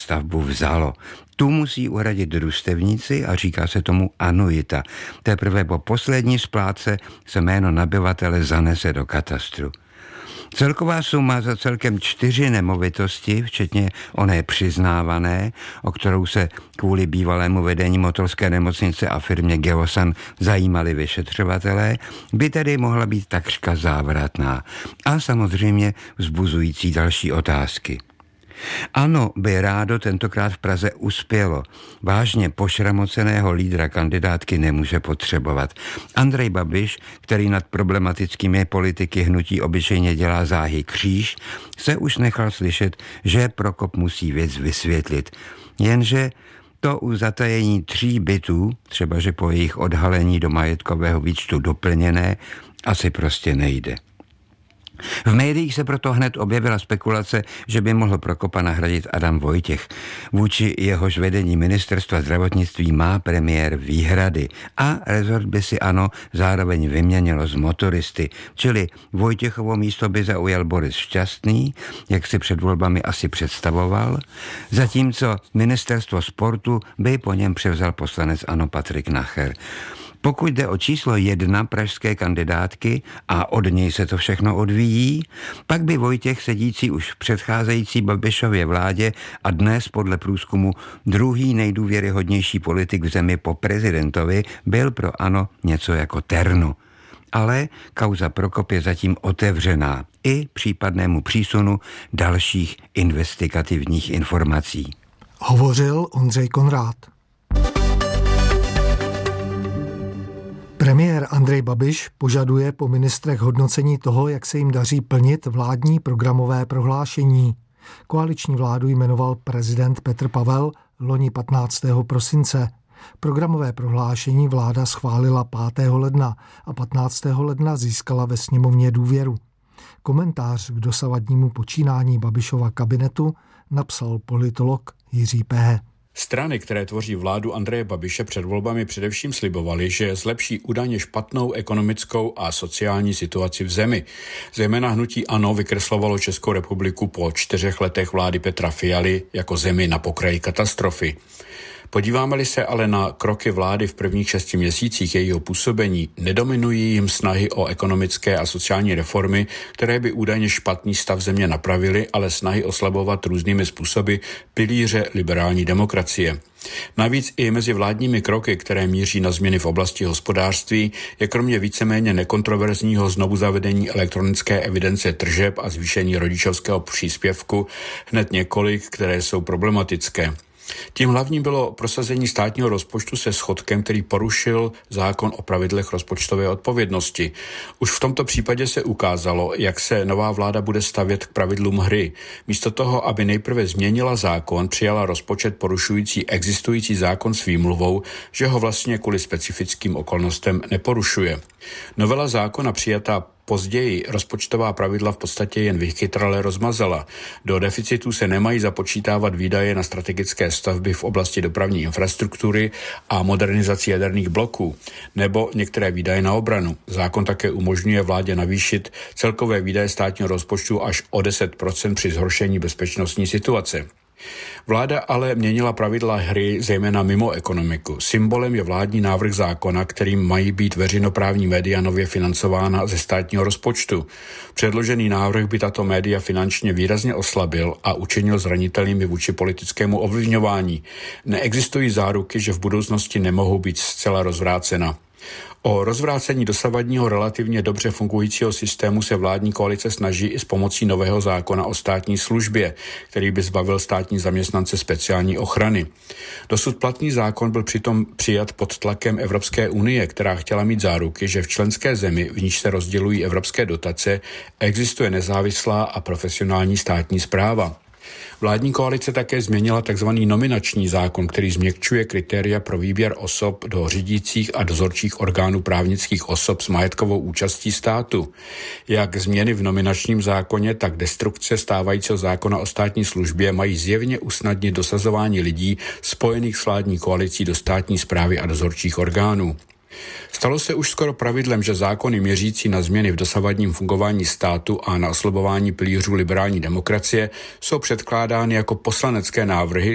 stavbu vzalo. Tu musí uhradit družstevníci a říká se tomu anuita. Teprve po poslední splátce se jméno nabyvatele zanese do katastru. Celková suma za celkem 4 nemovitosti, včetně oné přiznávané, o kterou se kvůli bývalému vedení Motolské nemocnice a firmě Geosan zajímali vyšetřovatelé, by tedy mohla být takřka závratná. A samozřejmě vzbuzující další otázky. ANO by rádo tentokrát v Praze uspělo. Vážně pošramoceného lídra kandidátky nemůže potřebovat. Andrej Babiš, který nad problematickými politiky hnutí obyčejně dělá záhy kříž, se už nechal slyšet, že Prokop musí věc vysvětlit. Jenže to u zatajení 3 bytů, třeba že po jejich odhalení do majetkového výčtu doplněné, asi prostě nejde. V médiích se proto hned objevila spekulace, že by mohl Prokopa nahradit Adam Vojtěch. Vůči jehož vedení ministerstva zdravotnictví má premiér výhrady a rezort by si ANO zároveň vyměnilo z motoristy, čili Vojtěchovo místo by zaujal Boris Šťastný, jak si před volbami asi představoval, zatímco ministerstvo sportu by po něm převzal poslanec ANO Patrik Nacher. Pokud jde o číslo 1 pražské kandidátky a od něj se to všechno odvíjí, pak by Vojtěch, sedící už v předcházející Babišově vládě a dnes podle průzkumu druhý nejdůvěryhodnější politik v zemi po prezidentovi, byl pro ANO něco jako terno. Ale kauza Prokop je zatím otevřená i případnému přísunu dalších investigativních informací. Hovořil Ondřej Konrád. Premiér Andrej Babiš požaduje po ministrech hodnocení toho, jak se jim daří plnit vládní programové prohlášení. Koaliční vládu jmenoval prezident Petr Pavel loni 15. prosince. Programové prohlášení vláda schválila 5. ledna a 15. ledna získala ve sněmovně důvěru. Komentář k dosavadnímu počínání Babišova kabinetu napsal politolog Jiří Pehe. Strany, které tvoří vládu Andreje Babiše, před volbami především slibovaly, že zlepší údajně špatnou ekonomickou a sociální situaci v zemi. Zejména hnutí ANO vykreslovalo Českou republiku po 4 letech vlády Petra Fialy jako zemi na pokraji katastrofy. Podíváme-li se ale na kroky vlády v prvních 6 měsících jejího působení, nedominují jim snahy o ekonomické a sociální reformy, které by údajně špatný stav země napravily, ale snahy oslabovat různými způsoby pilíře liberální demokracie. Navíc i mezi vládními kroky, které míří na změny v oblasti hospodářství, je kromě víceméně nekontroverzního znovuzavedení elektronické evidence tržeb a zvýšení rodičovského příspěvku hned několik, které jsou problematické. Tím hlavním bylo prosazení státního rozpočtu se schodkem, který porušil zákon o pravidlech rozpočtové odpovědnosti. Už v tomto případě se ukázalo, jak se nová vláda bude stavět k pravidlům hry. Místo toho, aby nejprve změnila zákon, přijala rozpočet porušující existující zákon s výmluvou, že ho vlastně kvůli specifickým okolnostem neporušuje. Novela zákona přijatá později rozpočtová pravidla v podstatě jen vychytrale rozmazala. Do deficitu se nemají započítávat výdaje na strategické stavby v oblasti dopravní infrastruktury a modernizaci jaderných bloků, nebo některé výdaje na obranu. Zákon také umožňuje vládě navýšit celkové výdaje státního rozpočtu až o 10% při zhoršení bezpečnostní situace. Vláda ale měnila pravidla hry zejména mimo ekonomiku. Symbolem je vládní návrh zákona, kterým mají být veřejnoprávní média nově financována ze státního rozpočtu. Předložený návrh by tato média finančně výrazně oslabil a učinil zranitelnými vůči politickému ovlivňování. Neexistují záruky, že v budoucnosti nemohou být zcela rozvrácena. O rozvrácení dosavadního relativně dobře fungujícího systému se vládní koalice snaží i s pomocí nového zákona o státní službě, který by zbavil státní zaměstnance speciální ochrany. Dosud platný zákon byl přitom přijat pod tlakem Evropské unie, která chtěla mít záruky, že v členské zemi, v níž se rozdělují evropské dotace, existuje nezávislá a profesionální státní správa. Vládní koalice také změnila tzv. Nominační zákon, který změkčuje kritéria pro výběr osob do řídících a dozorčích orgánů právnických osob s majetkovou účastí státu. Jak změny v nominačním zákoně, tak destrukce stávajícího zákona o státní službě mají zjevně usnadnit dosazování lidí spojených s vládní koalicí do státní správy a dozorčích orgánů. Stalo se už skoro pravidlem, že zákony měřící na změny v dosavadním fungování státu a na oslabování pilířů liberální demokracie jsou předkládány jako poslanecké návrhy,